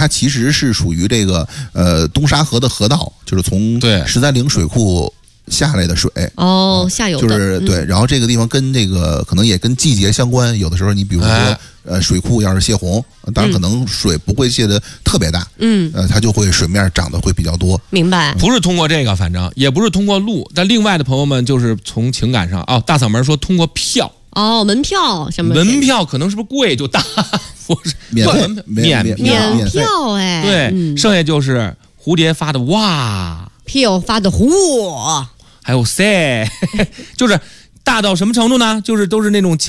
它其实是属于这个东沙河的河道，就是从13陵水库下来的水下游的就是对，然后这个地方跟这个可能也跟季节相关，有的时候你比如说水库要是泄洪，当然可能水不会泄的特别大，它就会水面涨得会比较多。 明白？ 不是通过这个，反正也不是通过路，但另外的朋友们就是从情感上大嗓门说通过票门票什么？ 门票可能是不是贵就大，不是免票哎， 对，剩下就是蝴蝶发的哇， 票发的嚯， 还有塞，就是大到什么程度呢？就是都是那种。